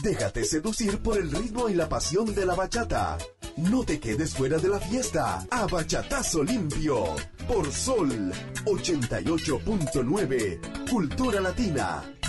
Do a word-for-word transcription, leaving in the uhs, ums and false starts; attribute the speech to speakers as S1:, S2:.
S1: Déjate seducir por el ritmo y la pasión de la bachata. No te quedes fuera de la fiesta. A Bachatazo Limpio. Por Sol ochenta y ocho punto nueve. Cultura Latina.